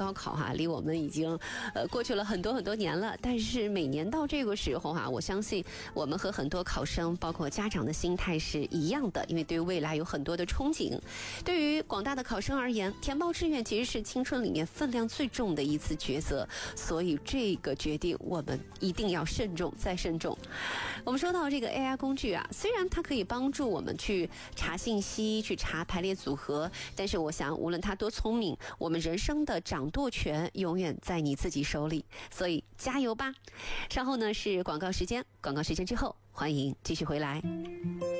高考离我们已经过去了很多很多年了，但是每年到这个时候我相信我们和很多考生包括家长的心态是一样的，因为对未来有很多的憧憬。对于广大的考生而言，填报志愿其实是青春里面分量最重的一次抉择，所以这个决定我们一定要慎重再慎重。我们说到这个 AI 工具虽然它可以帮助我们去查信息，去查排列组合，但是我想无论它多聪明，我们人生的掌舵权永远在你自己手里，所以加油吧。稍后呢是广告时间，广告时间之后欢迎继续回来。